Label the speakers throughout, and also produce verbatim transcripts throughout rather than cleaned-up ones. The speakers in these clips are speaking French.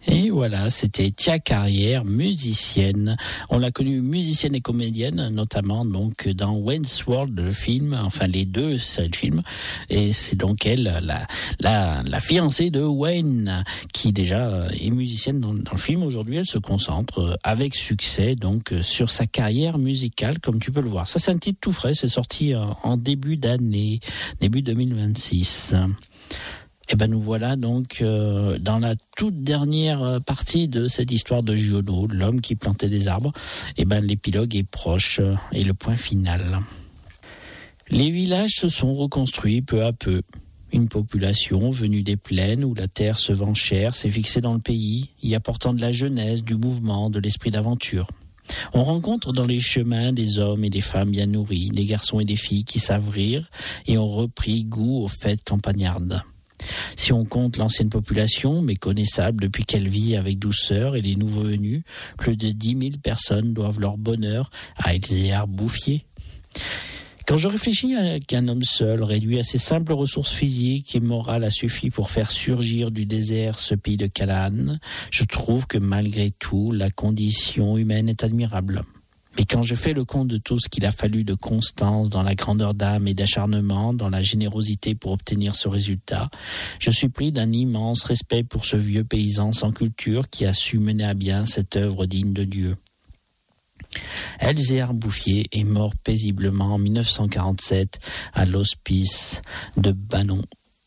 Speaker 1: Et voilà, c'était Tia Carrière, musicienne. On l'a connue musicienne et comédienne, notamment donc dans Wayne's World, le film, enfin les deux séries de films. Et c'est donc elle, la, la, la fiancée de Wayne, qui déjà est musicienne dans, dans le film. Aujourd'hui, elle se concentre avec succès donc sur sa carrière musicale, comme tu peux le voir. Ça, c'est un titre tout frais, c'est sorti en, en début d'année, début deux mille vingt-six. Eh ben nous voilà donc euh, dans la toute dernière partie de cette histoire de Giono, l'homme qui plantait des arbres. Eh ben l'épilogue est proche euh, et le point final. Les villages se sont reconstruits peu à peu. Une population venue des plaines où la terre se vend chère s'est fixée dans le pays, y apportant de la jeunesse, du mouvement, de l'esprit d'aventure. On rencontre dans les chemins des hommes et des femmes bien nourris, des garçons et des filles qui savent rire et ont repris goût aux fêtes campagnardes. Si on compte l'ancienne population, méconnaissable depuis qu'elle vit avec douceur, et les nouveaux venus, plus de dix mille personnes doivent leur bonheur à Elzéar Bouffier. Quand je réfléchis à qu'un homme seul, réduit à ses simples ressources physiques et morales, a suffi pour faire surgir du désert ce pays de Canaan, je trouve que malgré tout, la condition humaine est admirable. Mais quand je fais le compte de tout ce qu'il a fallu de constance dans la grandeur d'âme et d'acharnement, dans la générosité pour obtenir ce résultat, je suis pris d'un immense respect pour ce vieux paysan sans culture qui a su mener à bien cette œuvre digne de Dieu. Elzéar Bouffier est mort paisiblement en dix-neuf cent quarante-sept à l'hospice de Banon.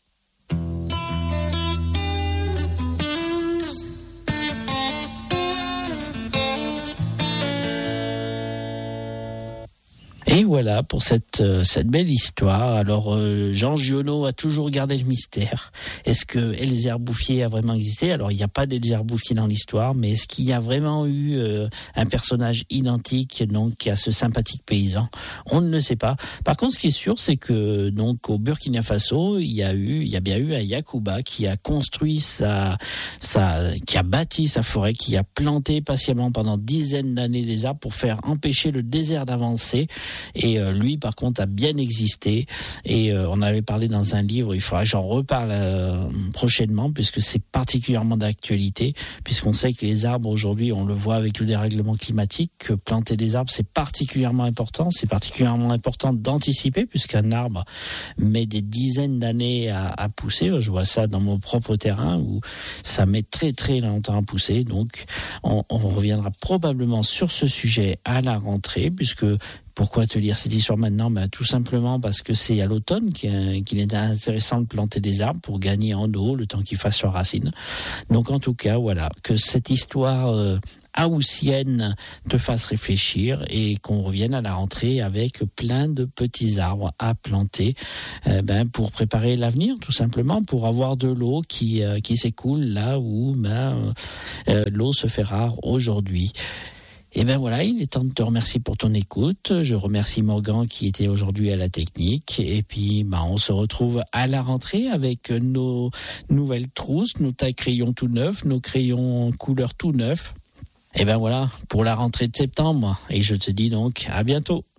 Speaker 1: Et voilà pour cette euh, cette belle histoire. Alors euh, Jean Giono a toujours gardé le mystère. Est-ce que Elzéar Bouffier a vraiment existé ? Alors il n'y a pas d'Elzéar Bouffier dans l'histoire, mais est-ce qu'il y a vraiment eu euh, un personnage identique donc à ce sympathique paysan ? On ne le sait pas. Par contre, ce qui est sûr, c'est que donc au Burkina Faso, il y a eu il y a bien eu un Yacouba qui a construit sa sa qui a bâti sa forêt, qui a planté patiemment pendant dizaines d'années des arbres pour faire empêcher le désert d'avancer. Et euh, lui, par contre, a bien existé. Et euh, on avait parlé dans un livre, il faudra que j'en reparle euh, prochainement, puisque c'est particulièrement d'actualité, puisqu'on sait que les arbres, aujourd'hui, on le voit avec le dérèglement climatique, que planter des arbres, c'est particulièrement important. C'est particulièrement important d'anticiper, puisqu'un arbre met des dizaines d'années à, à pousser. Je vois ça dans mon propre terrain, où ça met très très longtemps à pousser. Donc, on, on reviendra probablement sur ce sujet à la rentrée, puisque... Pourquoi te lire cette histoire maintenant ? Ben, tout simplement parce que c'est à l'automne qu'il est intéressant de planter des arbres pour gagner en eau le temps qu'ils fassent leurs racines. Donc en tout cas, voilà, que cette histoire euh, haussienne te fasse réfléchir et qu'on revienne à la rentrée avec plein de petits arbres à planter euh, ben, pour préparer l'avenir, tout simplement, pour avoir de l'eau qui, euh, qui s'écoule là où ben, euh, l'eau se fait rare aujourd'hui. Et ben voilà, il est temps de te remercier pour ton écoute. Je remercie Morgan qui était aujourd'hui à la technique. Et puis, ben, on se retrouve à la rentrée avec nos nouvelles trousses, nos tailles-crayons tout neufs, nos crayons couleur tout neufs. Et ben voilà, pour la rentrée de septembre. Et je te dis donc à bientôt.